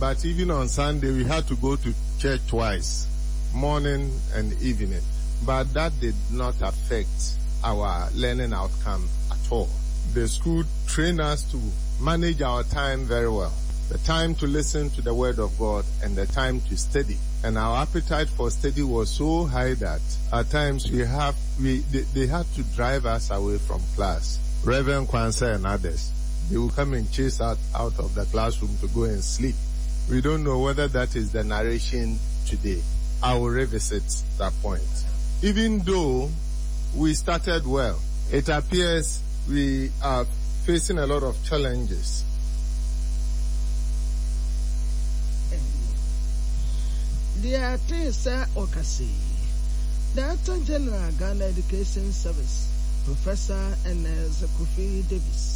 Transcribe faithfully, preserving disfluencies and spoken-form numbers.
But even on Sunday, we had to go to church twice, morning and evening. But that did not affect our learning outcome at all. The school trained us to manage our time very well. The time to listen to the word of God and the time to study. And our appetite for study was so high that at times we have, we, they, they had to drive us away from class. Reverend Kwanzaa and others, they will come and chase us out of the classroom to go and sleep. We don't know whether that is the narration today. I will revisit that point. Even though we started well, it appears we are facing a lot of challenges. The Atesa Okasi, the Attorney General Ghana Education Service, Professor Ernest Kofi Davis.